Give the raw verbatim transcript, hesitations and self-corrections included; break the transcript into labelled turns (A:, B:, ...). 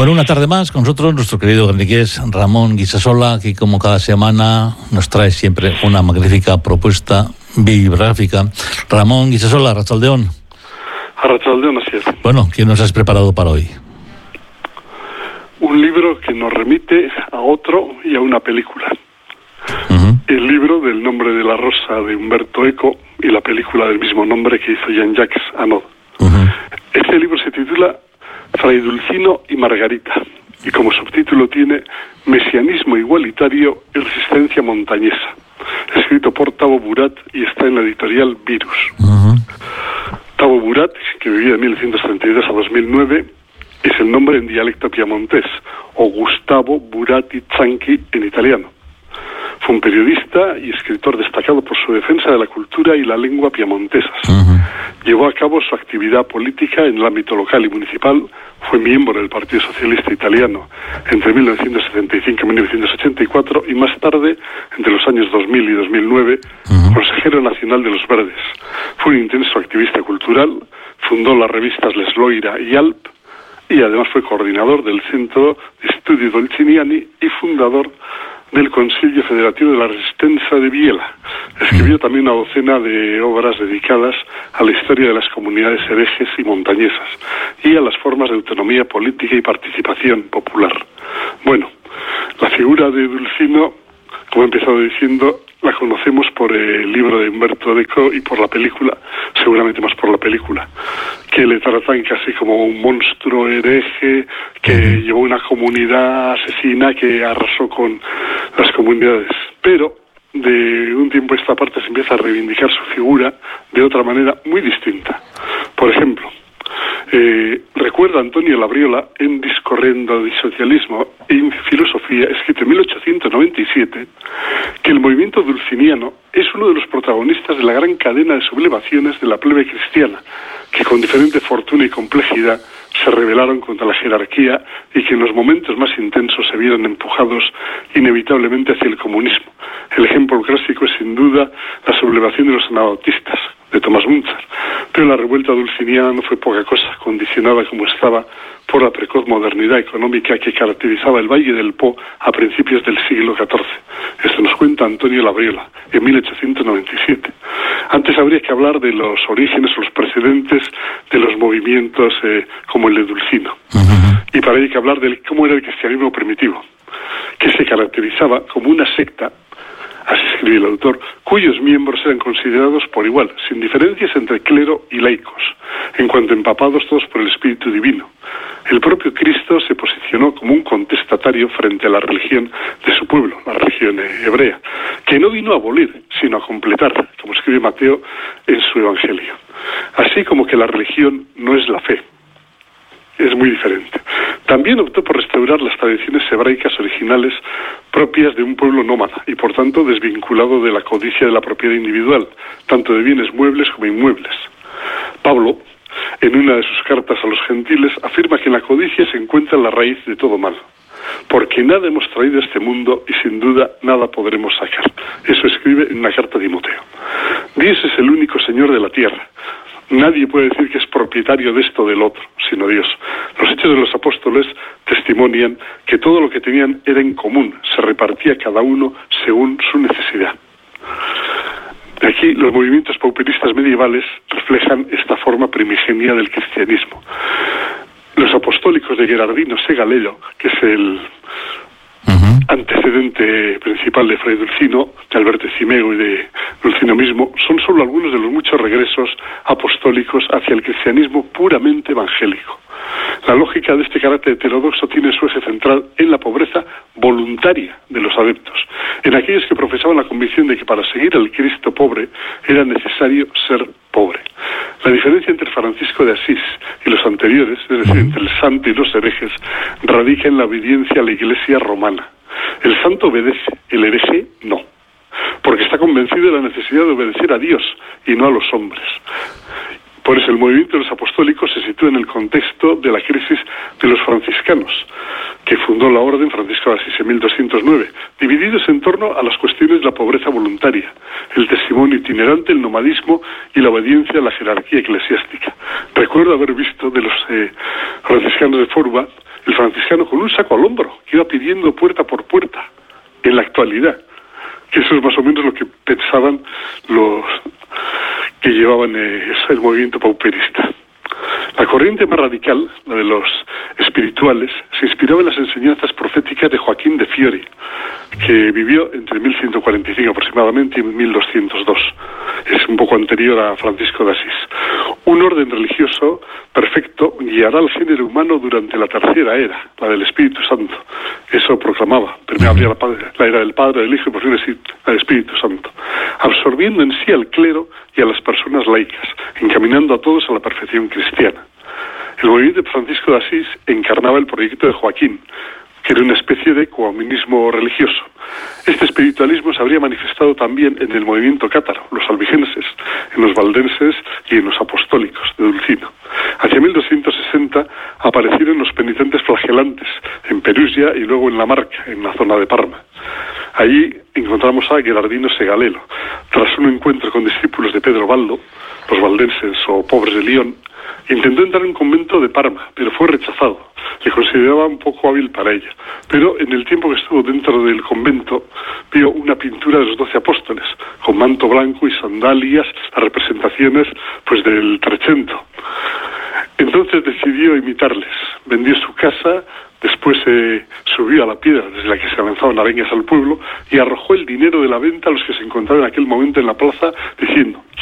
A: Bueno, una tarde más con nosotros, nuestro querido graniqués Ramón Guisasola, que como cada semana nos trae siempre una magnífica propuesta bibliográfica. Ramón Guisasola, Arratsaldeón.
B: Arratsaldeón, así es.
A: Bueno, ¿qué nos has preparado para hoy?
B: Un libro que nos remite a otro y a una película. Uh-huh. El libro del nombre de la rosa de Umberto Eco y la película del mismo nombre que hizo Jean-Jacques Annaud. Uh-huh. Este libro se titula Fray Dulcino y Margarita, y como subtítulo tiene Mesianismo igualitario y resistencia montañesa, escrito por Tavo Burat y está en la editorial Virus. Uh-huh. Tavo Burat, que vivía de mil novecientos treinta y dos a dos mil nueve, es el nombre en dialecto piamontés, o Gustavo Burati Zanchi en italiano. Fue un periodista y escritor destacado por su defensa de la cultura y la lengua piamontesas. Uh-huh. Llevó a cabo su actividad política en el ámbito local y municipal. Fue miembro del Partido Socialista Italiano entre mil novecientos setenta y cinco y mil novecientos ochenta y cuatro y más tarde, entre los años dos mil y dos mil nueve, uh-huh. consejero nacional de los Verdes. Fue un intenso activista cultural, fundó las revistas L'Esloira y Alp y además fue coordinador del Centro de Studi Dolciniani y fundador del Consiglio Federativo de la Resistencia de Biella. Escribió también una docena de obras dedicadas a la historia de las comunidades herejes y montañesas y a las formas de autonomía política y participación popular. Bueno, la figura de Dulcino, como he empezado diciendo, la conocemos por el libro de Umberto Eco y por la película, seguramente más por la película, que le tratan casi como un monstruo hereje que uh-huh. llevó una comunidad asesina que arrasó con las comunidades. Pero de un tiempo a esta parte se empieza a reivindicar su figura de otra manera muy distinta. Por ejemplo, Eh, recuerda Antonio Labriola en Discorrendo di Socialismo e in Filosofía, escrito en mil ochocientos noventa y siete, que el movimiento dulciniano es uno de los protagonistas de la gran cadena de sublevaciones de la plebe cristiana, que con diferente fortuna y complejidad se rebelaron contra la jerarquía y que en los momentos más intensos se vieron empujados inevitablemente hacia el comunismo. El ejemplo clásico es sin duda la sublevación de los anabautistas, de Tomás Múnzer, pero la revuelta dulciniana no fue poca cosa, condicionada como estaba por la precoz modernidad económica que caracterizaba el Valle del Po a principios del siglo catorce. Esto nos cuenta Antonio Labriola en mil ochocientos noventa y siete. Antes habría que hablar de los orígenes o los precedentes de los movimientos eh, como el de Dulcino. Uh-huh. Y para ello hay que hablar de cómo era el cristianismo primitivo, que se caracterizaba como una secta, así escribe el autor, cuyos miembros eran considerados por igual, sin diferencias entre clero y laicos, en cuanto empapados todos por el Espíritu Divino. El propio Cristo se posicionó como un contestatario frente a la religión de su pueblo, la religión hebrea, que no vino a abolir, sino a completar, como escribe Mateo en su Evangelio. Así como que la religión no es la fe, es muy diferente. También optó por restaurar las tradiciones hebraicas originales propias de un pueblo nómada y por tanto desvinculado de la codicia de la propiedad individual, tanto de bienes muebles como inmuebles. Pablo, en una de sus cartas a los gentiles, afirma que en la codicia se encuentra la raíz de todo mal, porque nada hemos traído a este mundo y sin duda nada podremos sacar. Eso escribe en una carta a Timoteo. Dios es el único Señor de la tierra. Nadie puede decir que es propietario de esto o del otro, sino Dios. Los hechos de los apóstoles testimonian que todo lo que tenían era en común, se repartía cada uno según su necesidad. De aquí, los movimientos pauperistas medievales reflejan esta forma primigenia del cristianismo. Los apostólicos de Gherardino Segalello, que es el uh-huh. antecedente principal de Fray Dulcino, de Alberto Cimego y de Dulcino mismo, son solo algunos de los muchos regresos apostólicos hacia el cristianismo puramente evangélico. La lógica de este carácter heterodoxo tiene su eje central en la pobreza voluntaria de los adeptos, en aquellos que profesaban la convicción de que para seguir al Cristo pobre era necesario ser pobre. La diferencia entre Francisco de Asís y los anteriores, es decir, entre el santo y los herejes, radica en la obediencia a la Iglesia romana. El santo obedece, el hereje no, porque está convencido de la necesidad de obedecer a Dios y no a los hombres. Por eso el movimiento de los apostólicos se sitúa en el contexto de la crisis de los franciscanos, que fundó la orden Francisco de Asís en mil doscientos nueve, divididos en torno a las cuestiones de la pobreza voluntaria, el testimonio itinerante, el nomadismo y la obediencia a la jerarquía eclesiástica. Recuerdo haber visto de los eh, franciscanos de Forba el franciscano con un saco al hombro, que iba pidiendo puerta por puerta, en la actualidad, que eso es más o menos lo que pensaban los que llevaban eh, el movimiento pauperista. La corriente más radical, la de los espirituales, se inspiraba en las enseñanzas proféticas de Joaquín de Fiori, que vivió entre mil ciento cuarenta y cinco aproximadamente y mil doscientos dos. Es un poco anterior a Francisco de Asís. Un orden religioso perfecto guiará al género humano durante la tercera era, la del Espíritu Santo. Eso proclamaba. Primero habría la, la era del Padre, del Hijo y por fin la del Espíritu Santo. Absorbiendo en sí al clero y a las personas laicas, encaminando a todos a la perfección cristiana. El movimiento de Francisco de Asís encarnaba el proyecto de Joaquín, que era una especie de comunismo religioso. Este espiritualismo se habría manifestado también en el movimiento cátaro, los albigenses, en los valdenses y en los apostólicos de Dulcino. Hacia mil doscientos sesenta aparecieron los penitentes flagelantes en Perugia y luego en La Marca, en la zona de Parma. Allí encontramos a Gerardino Segalelo. Tras un encuentro con discípulos de Pedro Baldo, los valdenses o pobres de León, intentó entrar en un convento de Parma, pero fue rechazado. Le consideraba un poco hábil para ello. Pero en el tiempo que estuvo dentro del convento, vio una pintura de los doce apóstoles, con manto blanco y sandalias, las representaciones pues del Trecento. Entonces decidió imitarles. Vendió su casa, después eh, subió a la piedra desde la que se lanzaban arengas al pueblo y arrojó el dinero de la venta a los que se encontraban en aquel momento en la plaza, diciendo: